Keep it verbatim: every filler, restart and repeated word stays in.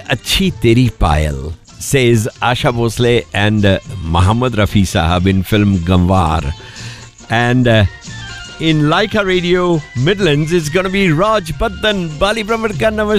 अच्छी तेरी पायल, says Asha Bhosle and uh, Mohammad Rafi Sahab in film Gamwar. And uh, in Laika Radio Midlands, it's going to be Raj Pathan, Bali Brahman ka namaskar.